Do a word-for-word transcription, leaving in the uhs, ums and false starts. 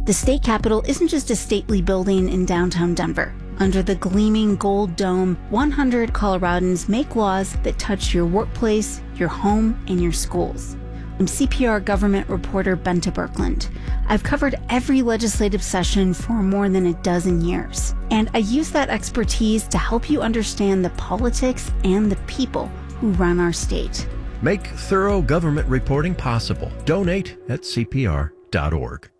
The state capitol isn't just a stately building in downtown Denver. Under the gleaming gold dome, one hundred Coloradans make laws that touch your workplace, your home, and your schools. I'm C P R government reporter Bente Birkeland. I've covered every legislative session for more than a dozen years, and I use that expertise to help you understand the politics and the people who run our state. Make thorough government reporting possible. Donate at C P R dot org.